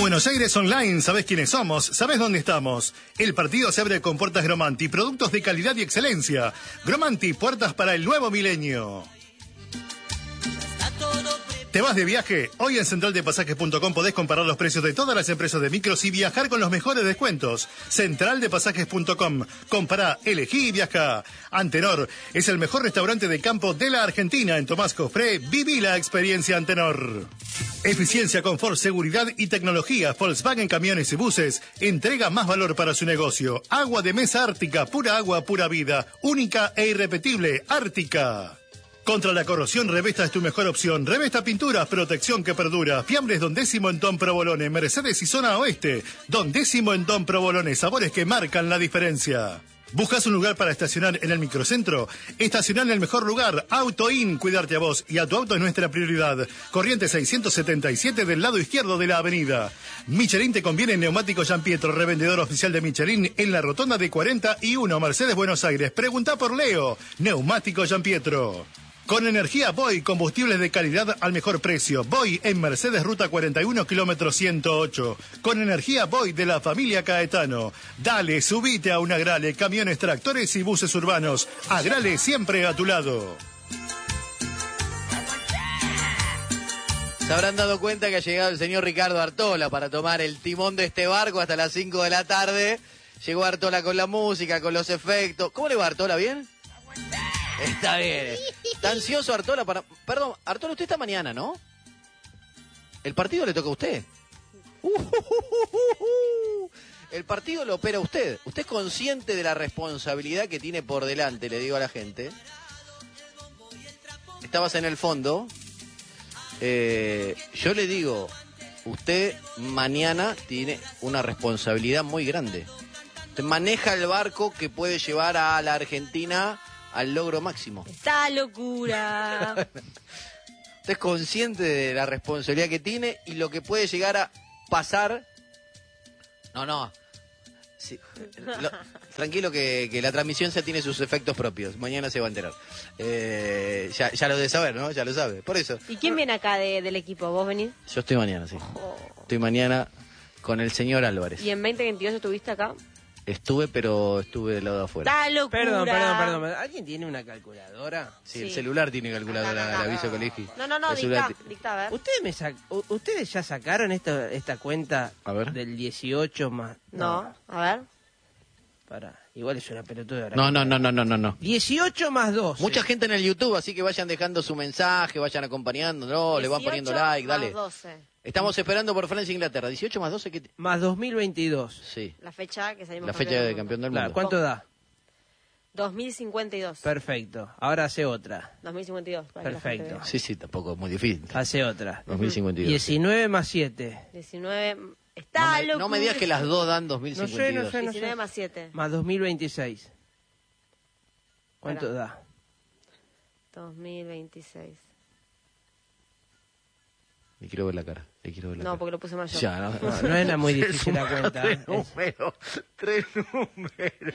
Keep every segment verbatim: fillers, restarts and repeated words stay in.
Buenos Aires Online, ¿sabés quiénes somos? ¿Sabés dónde estamos? El partido se abre con Puertas Gromanti, productos de calidad y excelencia. Gromanti, puertas para el nuevo milenio. ¿Te vas de viaje? Hoy en central de pasajes punto com podés comparar los precios de todas las empresas de micros y viajar con los mejores descuentos. central de pasajes punto com. Compará, elegí y viaja. Antenor es el mejor restaurante de campo de la Argentina. En Tomás Cofré, viví la experiencia Antenor. Eficiencia, confort, seguridad y tecnología. Volkswagen Camiones y Buses entrega más valor para su negocio. Agua de mesa Ártica, pura agua, pura vida. Única e irrepetible, Ártica. Contra la corrosión, Revesta es tu mejor opción. Revesta Pinturas, protección que perdura. Fiambres Don Décimo en Don Provolone, Mercedes y Zona Oeste. Don Décimo en Don Provolone, sabores que marcan la diferencia. ¿Buscas un lugar para estacionar en el microcentro? Estacionar en el mejor lugar. Auto In, cuidarte a vos y a tu auto es nuestra prioridad. Corriente seiscientos setenta y siete del lado izquierdo de la avenida. Michelin te conviene Neumático Gianpietro, revendedor oficial de Michelin en la rotonda de cuarenta y uno, Mercedes, Buenos Aires. Pregunta por Leo. Neumático Gianpietro. Con energía Boy, combustibles de calidad al mejor precio. Boy en Mercedes, ruta cuarenta y uno, kilómetro ciento ocho. Con energía Boy de la familia Caetano. Dale, subite a un Agrale, camiones, tractores y buses urbanos. Agrale siempre a tu lado. Se habrán dado cuenta que ha llegado el señor Ricardo Artola para tomar el timón de este barco hasta las cinco de la tarde. Llegó Artola con la música, con los efectos. ¿Cómo le va, Artola? ¿Bien? Está bien. ¿Está ansioso Artola para...? Perdón, Artola, usted está mañana, ¿no? ¿El partido le toca a usted? Uh, uh, uh, uh. El partido lo opera usted. ¿Usted es consciente de la responsabilidad que tiene por delante, le digo a la gente? Estabas en el fondo. Eh, yo le digo, usted mañana tiene una responsabilidad muy grande. Usted maneja el barco que puede llevar a la Argentina al logro máximo. ¡Esta locura! Usted es consciente de la responsabilidad que tiene y lo que puede llegar a pasar. No, no. Sí. Lo... Tranquilo que, que la transmisión ya tiene sus efectos propios. Mañana se va a enterar. Eh, ya, ya lo debe saber, ¿no? Ya lo sabe. Por eso. ¿Y quién viene acá de, del equipo? ¿Vos venís? Yo estoy mañana, sí. Oh. Estoy mañana con el señor Álvarez. ¿Y en veinte veintidós estuviste acá? Estuve, pero estuve del lado de afuera. ¡Da locura! Perdón, perdón, perdón. ¿Alguien tiene una calculadora? Sí, sí. El celular tiene calculadora, no, no, no, el aviso colegio. No, no, no, dicta, dicta, a ver. ¿Ustedes, me sac... ¿Ustedes ya sacaron esta, esta cuenta a ver. del dieciocho más...? No, no. A ver. Pará, igual es una pelotuda. No, no, no, no, no, no, no. dieciocho más doce. Mucha gente en el YouTube, así que vayan dejando su mensaje, vayan acompañando, no, le van poniendo like, dale. doce. Estamos esperando por Francia e Inglaterra. dieciocho más doce, ¿qué te... Más dos mil veintidós. Sí. La fecha que salimos La fecha de campeón del mundo. Claro, ¿cuánto da? dos mil cincuenta y dos. Perfecto. Ahora hace otra. dos mil cincuenta y dos. Perfecto. Sí, sí, tampoco es muy difícil. Hace otra. dos mil cincuenta y dos. diecinueve sí. Más siete. diecinueve. Está no me, loco. No me digas que las dos dan dos mil cincuenta y dos. No sé, no sé, no diecinueve sé. más siete. Más dos mil veintiséis. ¿Cuánto Para. da? dos mil veintiséis. Le quiero ver la cara. Le quiero ver la no, cara. porque lo puse mal yo. Ya, no, no, no era muy difícil la cuenta. Tres es... números. Tres números.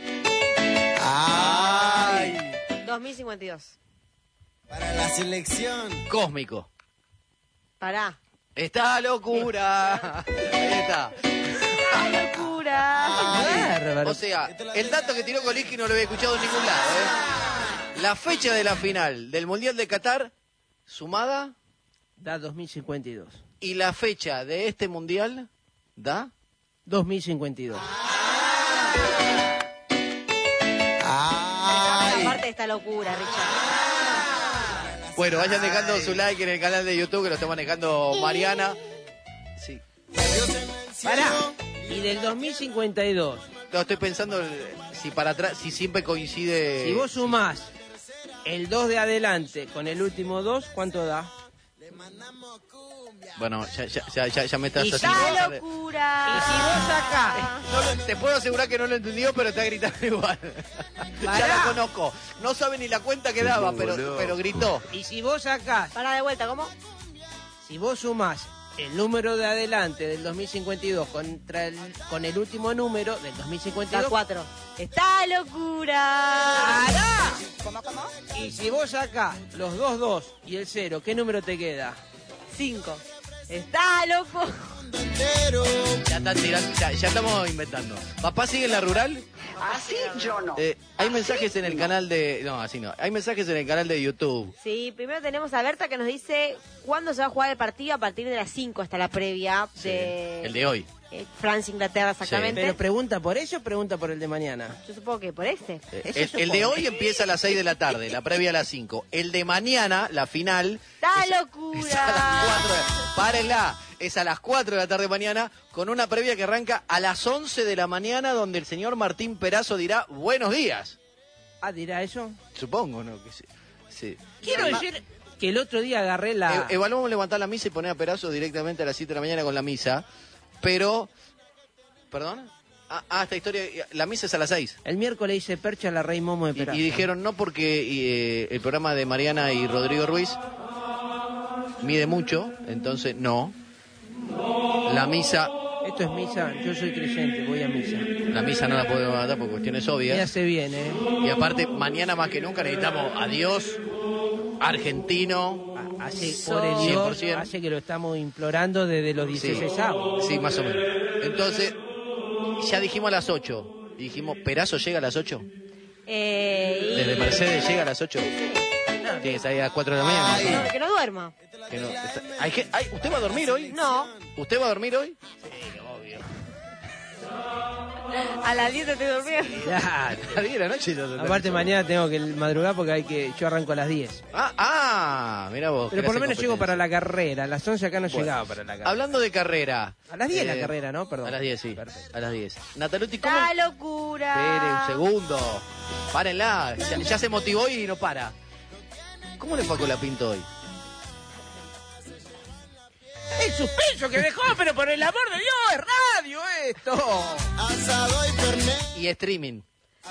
¡Ay! dos mil cincuenta y dos. Para la selección. Cósmico. Pará. ¡Está locura! Ahí está. ¡Está locura! Bárbaro. O sea, el dato que tiró Coligui no lo había escuchado en ningún lado, ¿eh? La fecha de la final del Mundial de Qatar, sumada... Da dos mil cincuenta y dos. Y la fecha de este Mundial, ¿da? dos mil cincuenta y dos. Ay. Aparte de esta locura, Richard. Bueno, vayan dejando su like en el canal de YouTube que lo está manejando Mariana. Sí. Pará. Y del dos mil cincuenta y dos. No, estoy pensando si para atrás, si siempre coincide... Si vos sumás el dos de adelante con el último dos, ¿cuánto da? Bueno, ya, ya, ya, ya, ya me estás ¡Y haciendo... ¡Está locura! Y si vos sacás... No lo, te puedo asegurar que no lo entendió, pero está gritando igual. Ya la conozco. No sabe ni la cuenta que daba, pero, pero gritó. Y si vos sacás... Para de vuelta, ¿cómo? Si vos sumás el número de adelante del dos mil cincuenta y dos contra el, con el último número del dos mil cincuenta y dos... Da cuatro. ¡Está locura! ¡Pará! ¿Cómo, cómo? Y si vos sacás los dos dos y el cero, ¿qué número te queda? cinco. ¡Está loco! Ya, están tirando, ya, ya estamos inventando. ¿Papá sigue en la rural? Así yo no. Eh, hay mensajes en el canal de... No, así no. Hay mensajes en el canal de YouTube. Sí, primero tenemos a Berta que nos dice cuándo se va a jugar el partido. A partir de las cinco está la previa Sí, de el de hoy. eh, Francia-Inglaterra exactamente. ¿Pero pregunta por eso o pregunta por el de mañana? Yo supongo que por este. Eh, Eso el, el de hoy empieza a las seis de la tarde, la previa a las cinco. El de mañana, la final... ¡Da es- locura! Es a las cuatro de- Párenla. Es a las cuatro de la tarde mañana con una previa que arranca a las once de la mañana donde el señor Martín Perazo dirá buenos días. Ah, ¿dirá eso? Supongo, ¿no? Que sí. sí. Quiero decir que el otro día agarré la... E- evaluamos levantar la misa y poner a Perazo directamente a las siete de la mañana con la misa, pero... ¿Perdón? Ah, ah, esta historia, la misa es a las seis. El miércoles hice percha a la Rey Momo de Y, Perazo. y dijeron no porque eh, el programa de Mariana y Rodrigo Ruiz mide mucho, entonces no. La misa, Esto es misa, yo soy creyente, voy a misa. la misa no la podemos matar por cuestiones Me obvias. hace bien, ¿eh? Y aparte, mañana más que nunca necesitamos a Dios, argentino. Hace, So- por el cien por Dios, ciento. hace que lo estamos implorando desde los Sí, dieciséis avos. sí, más o menos. Entonces, ya dijimos a las ocho. Y dijimos, ¿Perazo llega a las ocho? Eh, y- ¿Desde Mercedes llega a las ocho? Tiene que salir a las cuatro de la mañana. No, que no duerma. Que no- está- hay que- hay- ¿Usted va a dormir hoy? No, ¿Usted va a dormir hoy? a las diez estoy durmiendo. Ya. A las diez de la noche. ya se está. Aparte mañana tengo que madrugar porque hay que yo arranco a las diez. Ah, ah, mira vos. Pero querés por lo hacer menos llego para competencia. la carrera. A las once acá no Bueno, llegaba para la carrera. Hablando de carrera. A las diez la eh, carrera, ¿no? Perdón. A las diez, sí. Perfecto. A las diez. Nataluti, ¿cómo? ¡Da locura! Espere un segundo. Párenla. Ya, ya se motivó y no para. ¿Cómo le fue a Colapinto hoy? El suspenso que dejó, pero por el amor de Dios, es radio esto. Asado y perné. Y streaming.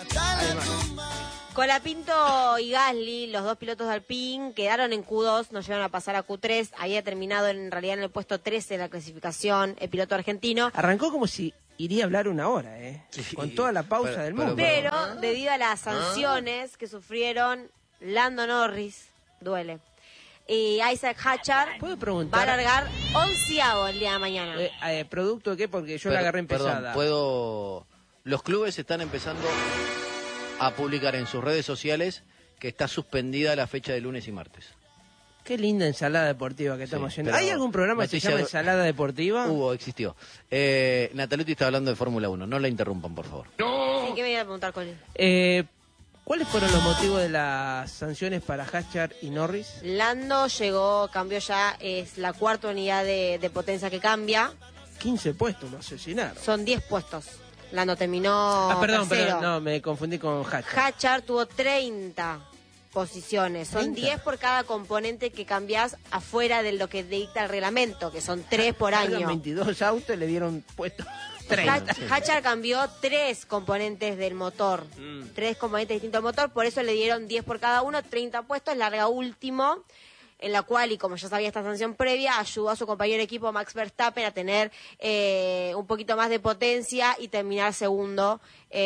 Colapinto y Gasly, los dos pilotos de Alpine, quedaron en Q dos, no llegaron a pasar a Q tres. Había terminado en realidad en el puesto trece de la clasificación el piloto argentino. Arrancó como si iría a hablar una hora, ¿eh? Sí. Con toda la pausa Pero- del pero- mundo. Pero debido a las sanciones que sufrieron Lando Norris, duele, y Isaac Hatchard, ¿Puedo va a preguntar? largar onceavo el día de mañana. Eh, eh, ¿Producto de qué? Porque yo Per- la agarré Perdón, empezada. puedo... Los clubes están empezando a publicar en sus redes sociales que está suspendida la fecha de lunes y martes. Qué linda ensalada deportiva que estamos Sí, haciendo. pero ¿Hay algún programa que se noticia- llama ensalada deportiva? Hubo, existió. Eh, Nataluti está hablando de Fórmula uno, no la interrumpan, por favor. Sí, ¿qué me iba a preguntar, Colin? Eh, ¿Cuáles fueron los motivos de las sanciones para Hatchard y Norris? Lando llegó, cambió ya, es la cuarta unidad de, de potencia que cambia. quince puestos, lo asesinaron. Son diez puestos. Lando terminó ah, perdón, tercero. perdón, no, me confundí con Hatchard. Hatchard tuvo treinta posiciones. Son ¿treinta? diez por cada componente que cambias afuera de lo que dicta el reglamento, que son tres por Eran año. veintidós autos y le dieron puesto treinta. Hatch- Hatchard cambió tres componentes del motor. Mm. Tres componentes distintos del motor, por eso le dieron diez por cada uno, treinta puestos, larga último, en la cual, y como ya sabía esta sanción previa, ayudó a su compañero de equipo Max Verstappen a tener eh, un poquito más de potencia y terminar segundo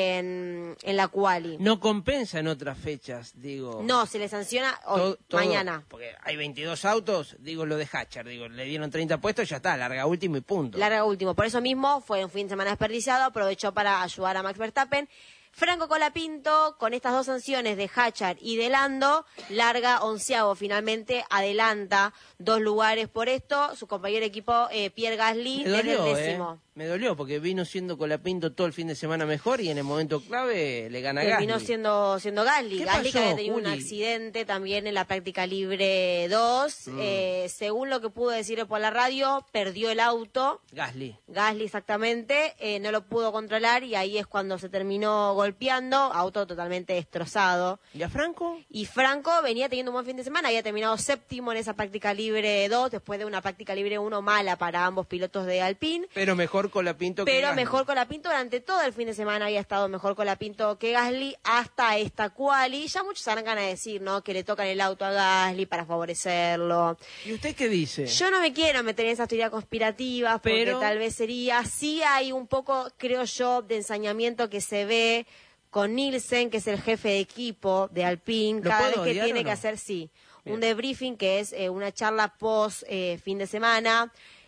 en, en la quali. No compensa en otras fechas, digo. No, se le sanciona hoy, To- todo- mañana. Porque hay veintidós autos, digo lo de Hatchard, digo, le dieron treinta puestos, ya está, larga último y punto. Larga último. Por eso mismo fue un fin de semana desperdiciado, aprovechó para ayudar a Max Verstappen. Franco Colapinto, con estas dos sanciones de Hatchard y de Lando, larga onceavo, finalmente adelanta dos lugares por esto. Su compañero de equipo, eh, Pierre Gasly, Me desde dolió, el eh. décimo. Me dolió porque vino siendo Colapinto todo el fin de semana mejor y en el momento clave le gana Terminó Gasly. siendo, siendo Gasly. ¿Qué Gasly que pasó, había tenido un Juli? accidente también en la práctica libre dos. Mm. Eh, según lo que pudo decir por la radio, perdió el auto. Gasly. Gasly exactamente, eh, no lo pudo controlar y ahí es cuando se terminó golpeando, auto totalmente destrozado. ¿Y a Franco? Y Franco venía teniendo un buen fin de semana, había terminado séptimo en esa práctica libre dos, después de una práctica libre uno mala para ambos pilotos de Alpine. Pero mejor Colapinto que Pero Gasly. mejor Colapinto durante todo el fin de semana había estado mejor Colapinto que Gasly hasta esta quali. Ya muchos arrancan a decir, ¿no? Que le tocan el auto a Gasly para favorecerlo. ¿Y usted qué dice? Yo no me quiero meter en esas teorías conspirativas porque Pero- tal vez sería, sí hay un poco, creo yo, de ensañamiento que se ve con Nielsen, que es el jefe de equipo de Alpine, ¿Lo cada vez puedo que odiar tiene o no? que hacer, sí, Bien. un debriefing que es eh, una charla post eh, fin de semana.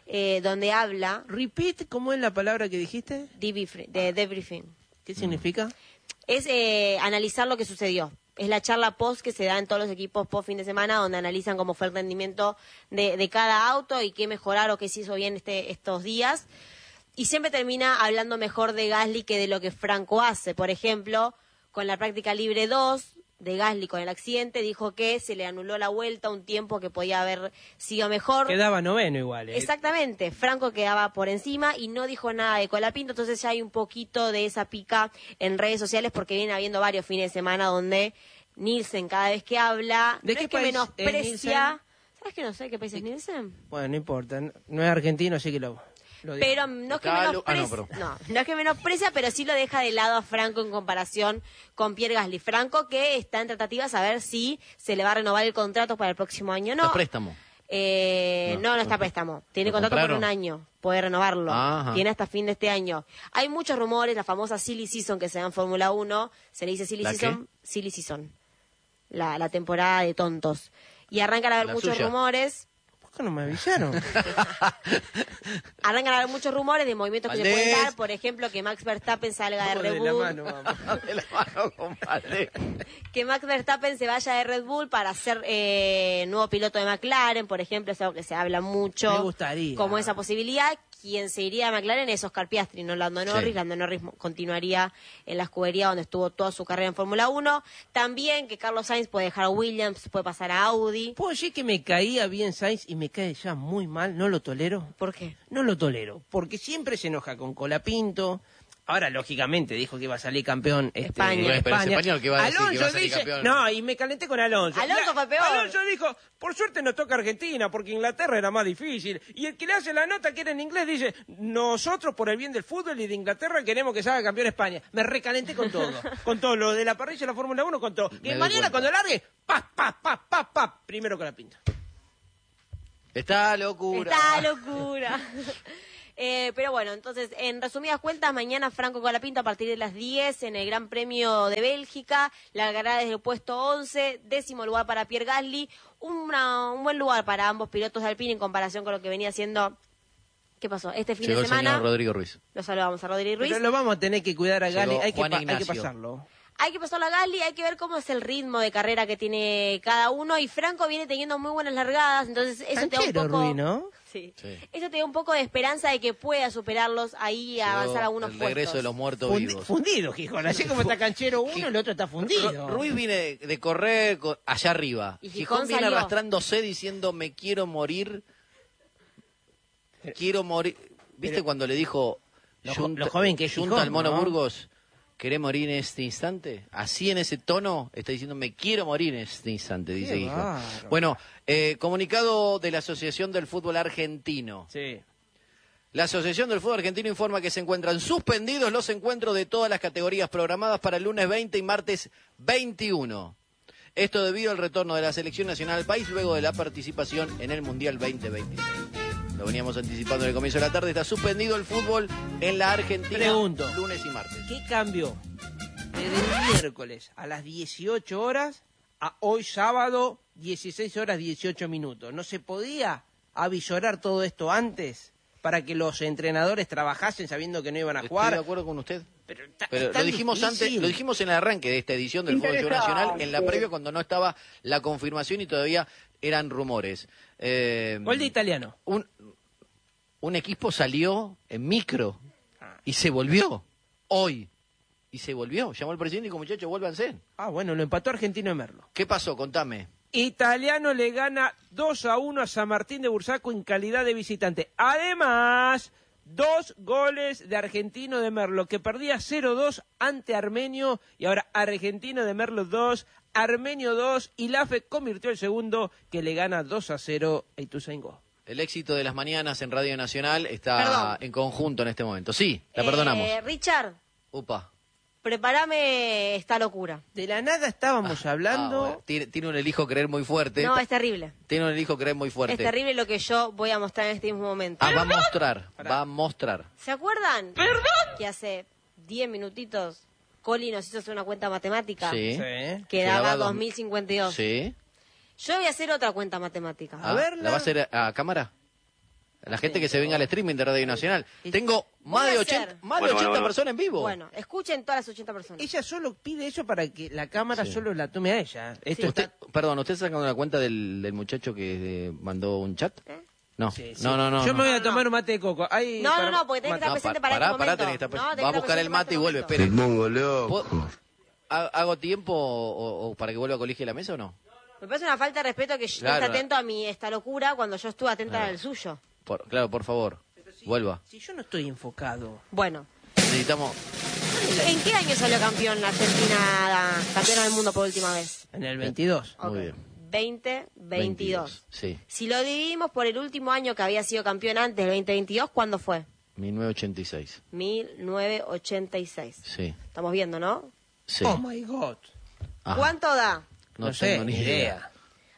eh, donde habla Repeat, ¿cómo es la palabra que dijiste? debrief- de debriefing. ¿Qué significa? Es eh, analizar lo que sucedió. Es la charla post que se da en todos los equipos post fin de semana, donde analizan cómo fue el rendimiento de, de cada auto y qué mejorar o qué se hizo bien este, estos días. Y siempre termina hablando mejor de Gasly que de lo que Franco hace. Por ejemplo, con la práctica libre dos de Gasly con el accidente, dijo que se le anuló la vuelta un tiempo que podía haber sido mejor. Quedaba noveno igual. ¿eh? Exactamente, Franco quedaba por encima y no dijo nada de Colapinto, entonces ya hay un poquito de esa pica en redes sociales porque viene habiendo varios fines de semana donde Nielsen cada vez que habla, ¿De no qué es que país es menosprecia... Nielsen? ¿Sabes que no sé qué país es Nielsen? Bueno, no importa. No, no es argentino, así que lo, lo digo. Pero no es que Acá lo- menosprecia, ah, no, perdón. no, no es que menosprecia, pero sí lo deja de lado a Franco en comparación con Pierre Gasly. Franco que está en tratativas a ver si se le va a renovar el contrato para el próximo año. No, ¿Está préstamo? Eh, No, no, no, no. está a préstamo. Tiene ¿Lo contrato por compraron? un año. Puede renovarlo. Ajá. Tiene hasta fin de este año. Hay muchos rumores, la famosa Silly Season que se da en Fórmula uno. Se le dice Silly ¿La Season. Silly Season. La, la temporada de tontos. Y arrancan a haber La muchos suya. rumores. ¿Por qué no me avisaron? Arrancan a haber muchos rumores de movimientos que se Valdés. pueden dar. Por ejemplo, que Max Verstappen salga de Vamos Red de la Bull. mano, vamos. De la mano, compadre. Que Max Verstappen se vaya de Red Bull para ser eh, nuevo piloto de McLaren, por ejemplo, es algo que se habla mucho. Me gustaría. Como esa posibilidad. Quien se iría a McLaren es Oscar Piastri, no Lando Norris. Sí. Lando Norris mo- continuaría en la escudería donde estuvo toda su carrera en Fórmula uno. También que Carlos Sainz puede dejar a Williams, puede pasar a Audi. ¿Puedo decir que me caía bien Sainz y me cae ya muy mal? No lo tolero. ¿Por qué? No lo tolero, porque siempre se enoja con Colapinto. Ahora, lógicamente, dijo que iba a salir campeón este, España. Bueno, pero ese español que va a decir que Alonso va a salir dice, campeón. no, y me calenté con Alonso. Alonso Y a- fue peor. Alonso dijo, por suerte nos toca Argentina, porque Inglaterra era más difícil. Y el que le hace la nota, que era en inglés, dice, nosotros por el bien del fútbol y de Inglaterra queremos que salga campeón España. Me recalenté con todo, con todo lo de la parrilla de la Fórmula uno, con todo. Me Y doy mañana cuenta. cuando largue, pa, pa, pa, pa, pa, primero Colapinto. Está locura. Está locura. Eh, pero bueno, entonces, en resumidas cuentas, mañana Franco Colapinto a partir de las diez en el Gran Premio de Bélgica, largará desde el puesto once, décimo lugar para Pierre Gasly, una- un buen lugar para ambos pilotos de Alpine en comparación con lo que venía haciendo, ¿qué pasó? Este fin Llegó de el semana, señor Rodrigo Ruiz. lo saludamos a Rodrigo Ruiz. Pero lo vamos a tener que cuidar a Gali, Llegó hay que, Juan pa- hay que Ignacio. pasarlo. Hay que pasarlo a Gasly, hay que ver cómo es el ritmo de carrera que tiene cada uno, y Franco viene teniendo muy buenas largadas, entonces eso te da un Canchero, poco... Ruiz, ¿no? Sí. Sí. Eso te da un poco de esperanza de que pueda superarlos ahí y Llegó avanzar a unos el puestos. regreso de los muertos Fundi- vivos. fundido, Gijón. Así como está canchero uno, el otro está fundido. Ru- Ruiz viene de, de correr co- allá arriba. Y Gijón, Gijón viene salió. arrastrándose diciendo me quiero morir. Quiero morir. ¿Viste Pero- cuando le dijo Lo jo- Junta, lo joven que es Junta Gijón, al Mono ¿no? Burgos? ¿Querés morir en este instante? Así en ese tono está diciendo me quiero morir en este instante, dice Qué Gijón. bárbaro. Bueno, eh, comunicado de la Asociación del Fútbol Argentino. Sí. La Asociación del Fútbol Argentino informa que se encuentran suspendidos los encuentros de todas las categorías programadas para el lunes veinte y martes veintiuno. Esto debido al retorno de la selección nacional al país luego de la participación en el Mundial veinte veintiséis. Lo veníamos anticipando en el comienzo de la tarde. Está suspendido el fútbol en la Argentina Pregunto. lunes y martes. ¿Qué cambió desde el miércoles a las dieciocho horas a hoy sábado dieciséis horas dieciocho minutos? ¿No se podía avisorar todo esto antes para que los entrenadores trabajasen sabiendo que no iban a Estoy jugar? de acuerdo con usted. Pero, ta- Pero es tan lo dijimos difícil. antes, lo dijimos en el arranque de esta edición del Fútbol Show Nacional, en la previa cuando no estaba la confirmación y todavía eran rumores. Eh, Gol de italiano. un, un equipo salió en micro Ah. y se volvió hoy. Y se volvió. Llamó el presidente y dijo, muchachos, vuélvanse. Ah, bueno, lo empató Argentino de Merlo. ¿Qué pasó? Contame. Italiano le gana dos a uno a San Martín de Bursaco en calidad de visitante. Además, dos goles de Argentino de Merlo, que perdía cero dos ante Armenio, y ahora Argentino de Merlo dos, Armenio dos, y la F E convirtió el segundo, que le gana dos a cero a Ituzaingó. El éxito de las mañanas en Radio Nacional está Perdón. en conjunto en este momento. Sí, la Eh, perdonamos. Richard, Upa. prepárame esta locura. De la nada estábamos hablando... Ah, bueno. tiene, tiene un elijo creer muy fuerte. No, es terrible. Tiene un elijo creer muy fuerte. Es terrible lo que yo voy a mostrar en este mismo momento. Ah, va a mostrar, va a mostrar. ¿Se acuerdan? Que hace diez minutitos Coli nos hizo hacer una cuenta matemática Sí. Sí. que daba daba dos- dos mil cincuenta y dos. Sí. Yo voy a hacer otra cuenta matemática. Ah, verla. ¿la va a hacer a, a cámara? La gente que se venga al streaming de Radio Nacional. Tengo más Voy de a ochenta, hacer. más de Bueno, ochenta bueno, personas en vivo. Bueno, escuchen todas las ochenta personas. Ella solo pide eso para que la cámara Sí. solo la tome a ella. Esto Sí. está... Usted, perdón, ¿usted está sacando la cuenta del, del muchacho que eh, mandó un chat? ¿Eh? No, Sí, sí. no, no, no. Yo no. me voy a No, tomar no. un mate de coco. Ay, No, no, para- no, porque tenés que estar No, presente pa- para pará, este pará, momento. tenés que estar presente. No, tenés Va a que estar buscar el presente para mate y este vuelve, momento. espere. pongo loco. ¿Puedo- ha- ¿Hago tiempo o, o para que vuelva a colegio la mesa o no? Me parece una falta de respeto que yo Claro. no esté atento a mi esta locura cuando yo estuve atenta Claro. al suyo. Por, claro, por favor, vuelva. Si yo no estoy enfocado. Bueno, Necesitamos... ¿en qué año salió campeón la Argentina, campeona del mundo por última vez? En el veintidós. Ok. Muy bien. veinte veintidós. Sí, Si lo dividimos por el último año que había sido campeón antes del veinte veintidós, ¿cuándo fue? mil novecientos ochenta y seis. mil novecientos ochenta y seis. Sí, Estamos viendo, ¿no? sí. Oh my God. Ajá. ¿Cuánto da? No, No, sé, tengo ni idea.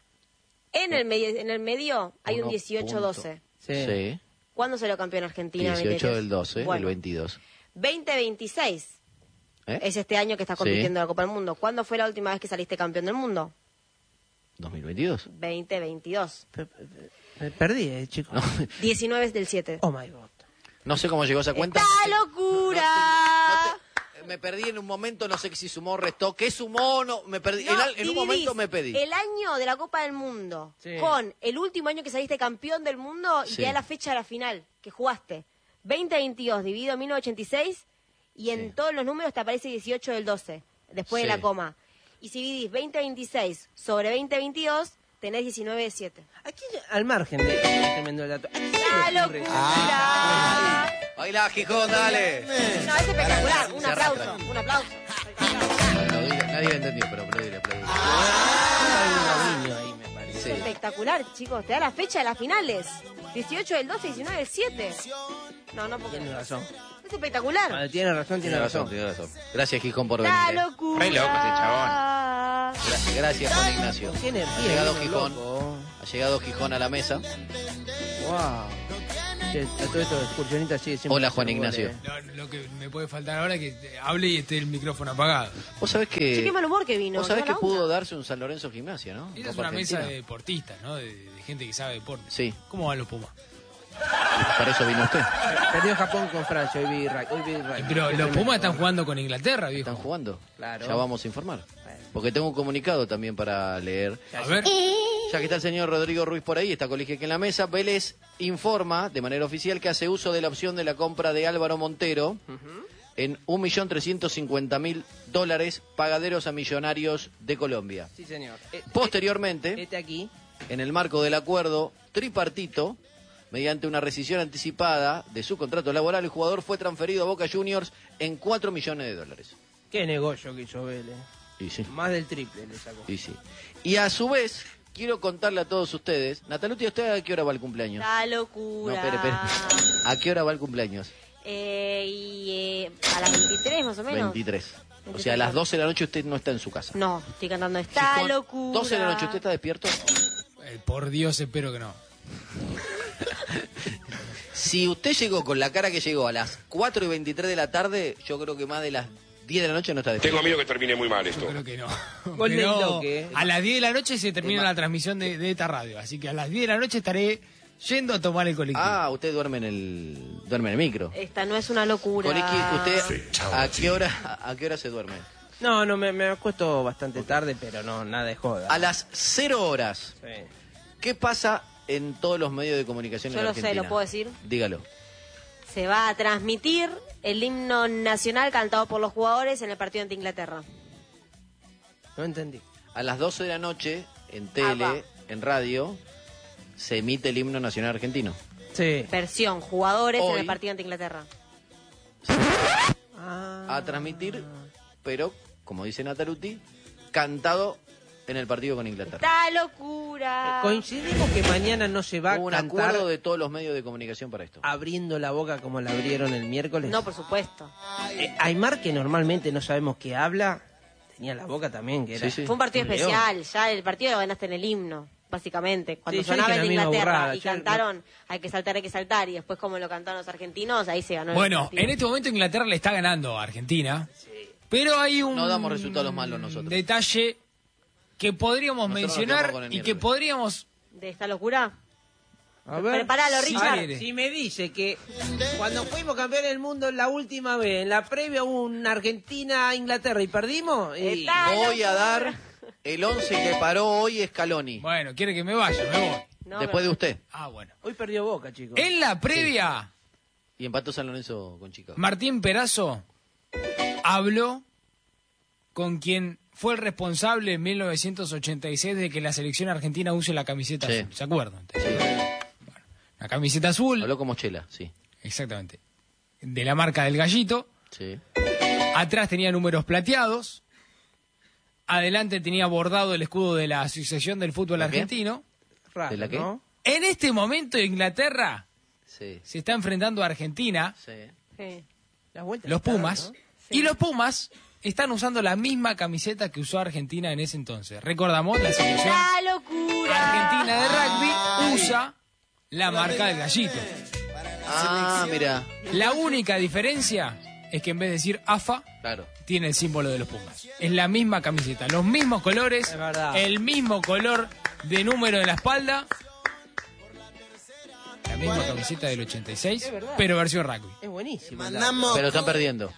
En el medio, en el medio hay un Uno dieciocho doce. Sí. Sí. ¿Cuándo salió campeón Argentina? en el dieciocho veintitrés? del doce, Bueno, el veintidós. veinte veintiséis ¿Eh? es este año que está Sí. compitiendo en la Copa del Mundo. ¿Cuándo fue la última vez que saliste campeón del mundo? dos mil veintidós. veinte veintidós. Pe- pe- pe- Me perdí, eh, chico. No, diecinueve del siete. Oh my God. no sé cómo llegó esa cuenta. ¡Esta No locura! te- me perdí en un momento, no sé si sumó o restó. ¿Qué sumó? No, me perdí. No, en, al- en un dividís momento me pedí. el año de la Copa del Mundo Sí. con el último año que saliste campeón del mundo y Sí. te da la fecha de la final que jugaste. veinte veintidós dividido en mil novecientos ochenta y seis y en Sí. todos los números te aparece dieciocho del doce, después de Sí. la coma. Y si dividís veinte veintiséis sobre veinte veintidós, tenés diecinueve de siete. Aquí, al margen de este tremendo dato. ¿a quién se le ¡La ocurre? locura! Baila, Gijón, dale. No, es espectacular. Un Se aplauso, arrastra. un aplauso. Aplaudile. Nadie lo entendió, pero aplaudile, aplaudile. Hay un niño ahí, me parece. Sí. Espectacular, chicos. Te da la fecha de las finales. dieciocho del doce, diecinueve del siete. No, no, porque Tiene razón. es espectacular. Cuando tiene razón, tiene Tiene razón, razón. tiene razón. Gracias, Gijón, por venir. ¡La eh. locura! Re loco ese Gra- Gracias, Juan Ignacio. Qué energía. Ha llegado vino Gijón. loco. Ha llegado Gijón a la mesa. Wow. Che, a todo esto de excursionistas sigue siempre. Hola, Juan haciendo Ignacio. goles. Lo, lo que me puede faltar ahora es que hable y esté el micrófono apagado. Vos sabés Che, qué que... mal humor que vino. Vos sabés qué que mala pudo onda. darse un San Lorenzo Gimnasia, ¿no? Esa es Copa una mesa Argentina. de deportistas, ¿no? De, de gente que sabe deporte. Sí. ¿Cómo van los Pumas? Para eso vino usted. Perdió Japón con Francia. Hoy vi rugby. Hoy vi rugby. Pero Qué los tremendo. Pumas están jugando con Inglaterra, viejo. ¿Están jugando? Claro. Ya vamos a informar. Porque tengo un comunicado también para leer. A ver. Ya que está el señor Rodrigo Ruiz por ahí, está Colegio aquí en la mesa, Vélez informa de manera oficial que hace uso de la opción de la compra de Álvaro Montero en un millón trescientos cincuenta mil dólares pagaderos a millonarios de Colombia. Sí, señor. Eh, Posteriormente, Este aquí. en el marco del acuerdo tripartito, mediante una rescisión anticipada de su contrato laboral, el jugador fue transferido a Boca Juniors en cuatro millones de dólares. Qué negocio que hizo Vélez. Y sí, Más del triple le sacó. y sí. Y a su vez, quiero contarle a todos ustedes, Nataluti, ¿usted a qué hora va el cumpleaños? La No, locura. espere, espere. ¿A qué hora va el cumpleaños? Eh, y eh, a las veintitrés más o menos. veintitrés. O sea, a las doce de la noche usted no está en su casa. No, estoy cantando esta Gijón, locura. doce de la noche, ¿usted está despierto? Eh, por Dios, espero que no. Si usted llegó con la cara que llegó a las cuatro y veintitrés de la tarde, yo creo que más de las diez de la noche no está despierto. Tengo miedo que termine muy mal Yo esto. creo que no. Gol del Pero bloque. a las diez de la noche se termina Es la más- transmisión de, de esta radio. Así que a las diez de la noche estaré yendo a tomar el colectivo. Ah, usted duerme en el duerme en el micro. Esta no es una locura. Coliqui, ¿usted a qué hora a qué hora se duerme? No, no, me, me acuesto bastante tarde, pero no, nada de joda. A las cero horas. Sí. ¿Qué pasa en todos los medios de comunicación Yo en lo sé, Argentina? ¿lo puedo decir? Dígalo. Se va a transmitir el himno nacional cantado por los jugadores en el partido ante Inglaterra. No entendí. A las doce de la noche, en Ah, tele, va. en radio, se emite el himno nacional argentino. Sí. Versión, jugadores Hoy- en el partido ante Inglaterra. Ah. A transmitir, pero, como dice Nataluti, cantado en el partido con Inglaterra. ¡Esta locura! Coincidimos que mañana no se va a Hubo un cantar acuerdo de todos los medios de comunicación para esto. abriendo la boca como la abrieron el miércoles. No, por supuesto. Eh, Aymar, que normalmente no sabemos qué habla, tenía la boca también, que era... Sí, sí. Fue un partido un león. especial, ya el partido lo ganaste en el himno, básicamente. Cuando Sí, yo sonaba dije el de la misma Inglaterra burrada, y yo- cantaron hay que saltar, hay que saltar, y después como lo cantaron los argentinos, ahí se ganó el Bueno, partido. en este momento Inglaterra le está ganando a Argentina. Pero hay un No damos resultados malos nosotros. detalle que podríamos Nosotros nos mencionar quedamos con el y que miércoles. podríamos ¿De esta locura? A ver. Prepáralo, Sí, Richard. quiere. Si me dice que cuando fuimos campeones del mundo la última vez, en la previa hubo una Argentina-Inglaterra y perdimos, y... Está Voy a locura. dar el once que paró hoy Scaloni. Bueno, quiere que me vaya, me voy. No, Después de usted. Ah, bueno. Hoy perdió Boca, chicos. En la previa, Y empató San Lorenzo con Chicago. Martín Perazo habló con quien fue el responsable en mil novecientos ochenta y seis de que la selección argentina use la camiseta Sí. azul. ¿Se acuerdan? Sí. Bueno, la camiseta azul, Habló como Chela, sí. exactamente, de la marca del Gallito. Sí. Atrás tenía números plateados. Adelante tenía bordado el escudo de la Asociación del Fútbol ¿La qué? Argentino. Raro, ¿De la qué? ¿no? En este momento Inglaterra Sí. se está enfrentando a Argentina, Sí. Sí. Las vueltas los están, Pumas, ¿no? y los Pumas están usando la misma camiseta que usó Argentina en ese entonces. Recordamos, la selección ¡La locura! argentina de rugby usa la marca del Gallito. Ah, mira. La única diferencia es que en vez de decir A F A, Claro. tiene el símbolo de los Pumas. Es la misma camiseta, los mismos colores, Es verdad. el mismo color de número en la espalda, la misma camiseta del ochenta y seis, Es verdad. pero versión rugby. Es buenísimo. el Mandamos Pero están perdiendo.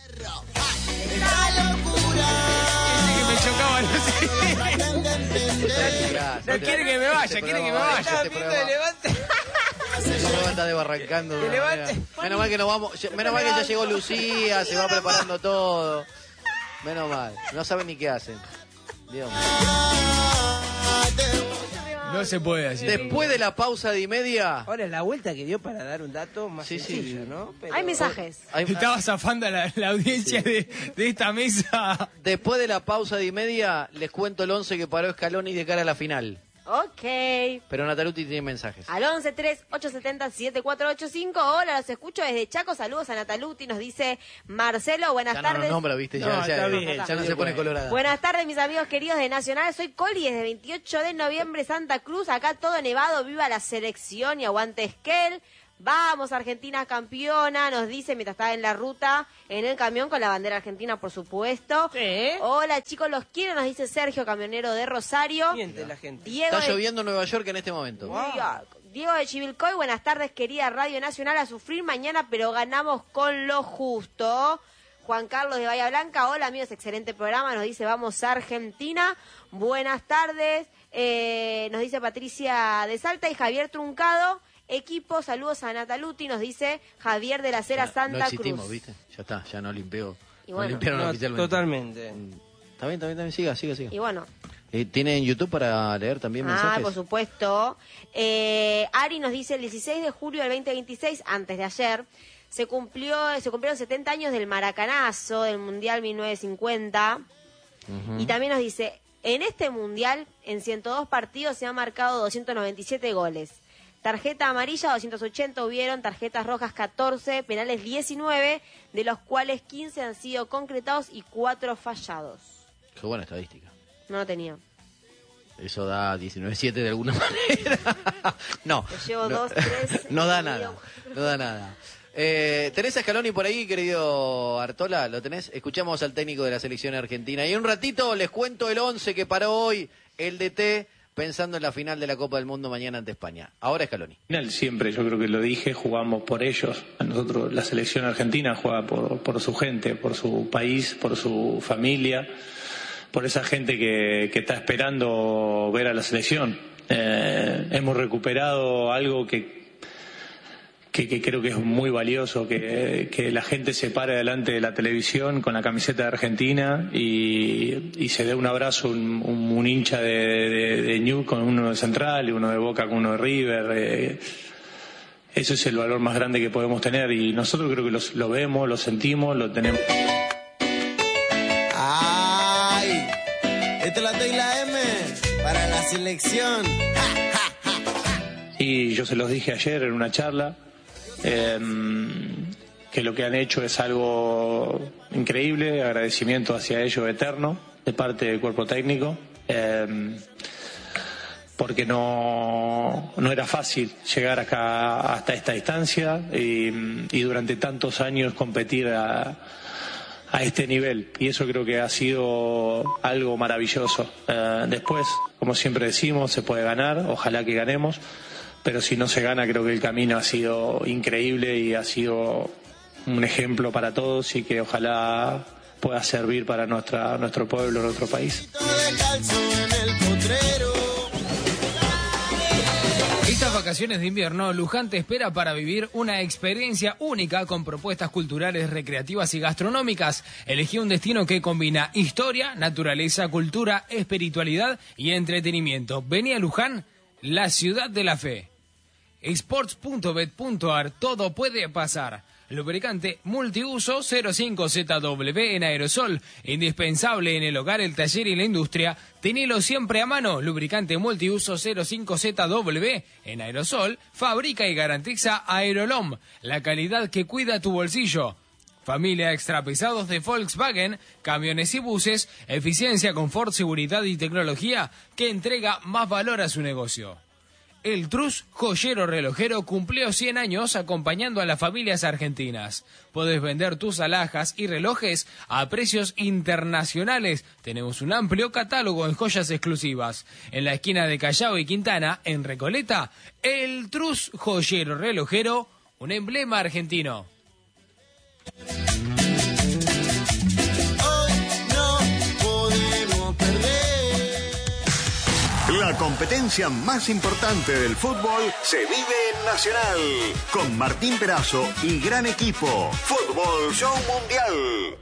Que me chocaba, no sé. Gracias. No quiere que me vaya, quiere que me vaya. Este programa- No me anda desbarrancando. Que levante. Menos mal que nos vamos. Menos mal que ya llegó Lucía, se va preparando todo. Menos mal. No saben ni qué hacen. Dios mío. No se puede decir. Después de la pausa de y media. Ahora, la vuelta que dio para dar un dato más Sí, sí. sencillo, ¿no? Pero- Hay mensajes. hay- Estaba zafando a la, la audiencia de, de esta mesa. Después de la pausa de y media, les cuento el once que paró Scaloni de cara a la final. Ok. Pero Nataluti tiene mensajes. Al once tres ocho siete cero siete cuatro ocho cinco. Hola, los escucho desde Chaco. Saludos a Nataluti. Nos dice Marcelo. Buenas Ya no nos tardes. nombra, viste, ya, No, ya- está bien, ya está no se bien, pone bueno. colorada. Buenas tardes, mis amigos queridos de Nacional. Soy Coli desde veintiocho de noviembre, Santa Cruz. Acá todo nevado. Viva la selección y aguante Esquel. Vamos, Argentina campeona, nos dice mientras estaba en la ruta, en el camión con la bandera argentina, por supuesto. Sí. Hola, chicos, los quiero, nos dice Sergio, camionero de Rosario. Miente la gente. Diego Está de- lloviendo en Nueva York en este momento. New York. Diego de Chivilcoy, buenas tardes, querida Radio Nacional, a sufrir mañana, pero ganamos con lo justo. Juan Carlos de Bahía Blanca, hola amigos, excelente programa, nos dice vamos Argentina. Buenas tardes, eh, nos dice Patricia de Salta y Javier Truncado. Equipo, saludos a Nataluti, nos dice Javier de la Cera Ya, Santa no existimos, Cruz. ¿viste? Ya está, ya no limpió. Y no bueno. limpiaron No, oficialmente. totalmente. Mm, Está bien, está bien, está bien. Siga, siga, siga. Y bueno, Eh, ¿Tienen YouTube para leer también ah, mensajes? por supuesto. Eh, Ari nos dice el dieciséis de julio del veinte veintiséis, antes de ayer, se cumplió, se cumplieron setenta años del Maracanazo, del Mundial mil novecientos cincuenta. Ujú. Y también nos dice, en este Mundial, en ciento dos partidos se han marcado doscientos noventa y siete goles. Tarjeta amarilla, doscientos ochenta hubieron, tarjetas rojas catorce, penales diecinueve, de los cuales quince han sido concretados y cuatro fallados. Qué buena estadística. No lo tenía. Eso da diecinueve siete de alguna manera. no. Yo llevo no, dos, tres, no da y nada. medio. No da nada. Eh, ¿Tenés a Scaloni por ahí, querido Artola? ¿Lo tenés? Escuchamos al técnico de la selección argentina. Y en un ratito les cuento el once que paró hoy el D T pensando en la final de la Copa del Mundo mañana ante España. Ahora Scaloni. Final siempre, yo creo que lo dije, jugamos por ellos. A nosotros, la selección argentina juega por, por su gente, por su país, por su familia, por esa gente que, que está esperando ver a la selección. Eh, hemos recuperado algo que, que, que creo que es muy valioso, que, que la gente se pare delante de la televisión con la camiseta de Argentina y, y se dé un abrazo, un, un, un hincha de, de, de New con uno de Central y uno de Boca con uno de River. Eh, eso es el valor más grande que podemos tener y nosotros creo que los, lo vemos, lo sentimos, lo tenemos. Ay, esta es la tecla M para la selección. Y yo se los dije ayer en una charla, eh, que lo que han hecho es algo increíble, agradecimiento hacia ellos eterno de parte del cuerpo técnico, eh, porque no, no era fácil llegar acá hasta esta distancia y, y durante tantos años competir a, a este nivel, y eso creo que ha sido algo maravilloso. Eh, después, como siempre decimos, se puede ganar, ojalá que ganemos, pero si no se gana, creo que el camino ha sido increíble y ha sido un ejemplo para todos y que ojalá pueda servir para nuestra, nuestro pueblo, nuestro país. Estas vacaciones de invierno, Luján te espera para vivir una experiencia única con propuestas culturales, recreativas y gastronómicas. Elegí un destino que combina historia, naturaleza, cultura, espiritualidad y entretenimiento. Vení a Luján, la ciudad de la fe. Sports punto bet punto a r, todo puede pasar. Lubricante multiuso cero cinco Z W en aerosol, indispensable en el hogar, el taller y la industria. Tenelo siempre a mano. Lubricante multiuso cero cinco Z W en aerosol, fabrica y garantiza Aerolom, la calidad que cuida tu bolsillo. Familia extra pesados de Volkswagen, camiones y buses, eficiencia, confort, seguridad y tecnología que entrega más valor a su negocio. El Trus Joyero Relojero cumplió cien años acompañando a las familias argentinas. Podés vender tus alhajas y relojes a precios internacionales. Tenemos un amplio catálogo en joyas exclusivas. En la esquina de Callao y Quintana, en Recoleta, el Trus Joyero Relojero, un emblema argentino. La competencia más importante del fútbol se vive en Nacional, con Martín Perazo y gran equipo. Fútbol Show Mundial.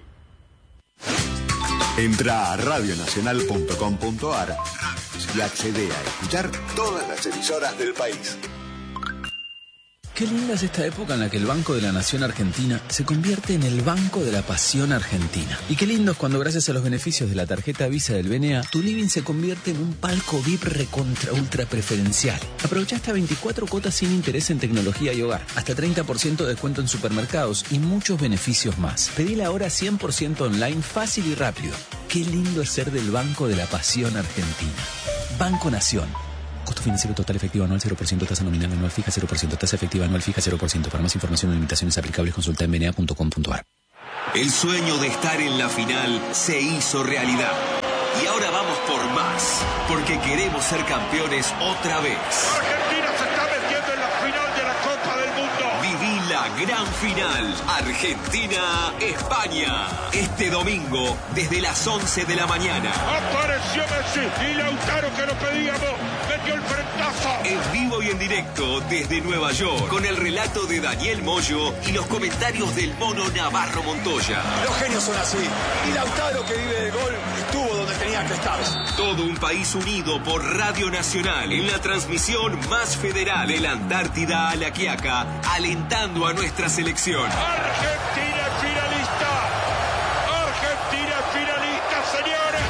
Entra a radio nacional punto com punto a r y accede a escuchar todas las emisoras del país. Qué linda es esta época en la que el Banco de la Nación Argentina se convierte en el Banco de la Pasión Argentina. Y qué lindo es cuando, gracias a los beneficios de la tarjeta Visa del B N A, tu living se convierte en un palco V I P recontra ultra preferencial. Aprovecha hasta veinticuatro cuotas sin interés en tecnología y hogar, hasta treinta por ciento de descuento en supermercados y muchos beneficios más. Pedila ahora cien por ciento online, fácil y rápido. Qué lindo es ser del Banco de la Pasión Argentina. Banco Nación. Costo financiero total efectivo anual cero por ciento, tasa nominal anual fija cero por ciento, tasa efectiva anual fija cero por ciento. Para más información o limitaciones aplicables, consulta en b n a punto com punto a r. El sueño de estar en la final se hizo realidad. Y ahora vamos por más, porque queremos ser campeones otra vez. Argentina se está metiendo en la final de la Copa del Mundo. Viví la gran final, Argentina-España. Este domingo, desde las once de la mañana. Apareció Messi y Lautaro, que lo pedíamos, metió el frentazo. En vivo y en directo desde Nueva York, con el relato de Daniel Moyo y los comentarios del mono Navarro Montoya. Los genios son así. Y Lautaro, que vive de gol, estuvo donde tenía que estar. Todo un país unido por Radio Nacional en la transmisión más federal de la Antártida a la Quiaca, alentando a nuestra selección. Argentina finalista. Argentina finalista, señores.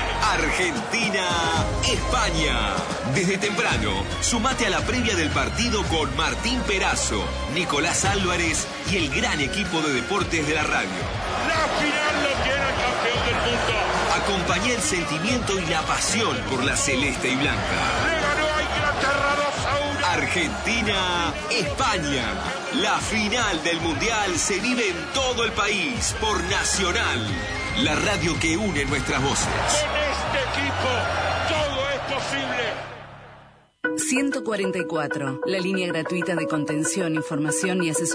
Argentina-España. Desde temprano, sumate a la previa del partido con Martín Perazo, Nicolás Álvarez y el gran equipo de deportes de la radio. La final lo tiene el campeón del mundo. Acompañá el sentimiento y la pasión por la celeste y blanca. Le ganó a Inglaterra dos a uno. Argentina-España. La final del Mundial se vive en todo el país por Nacional, la radio que une nuestras voces. Con este equipo todo es posible. ciento cuarenta y cuatro, la línea gratuita de contención, información y asesoría.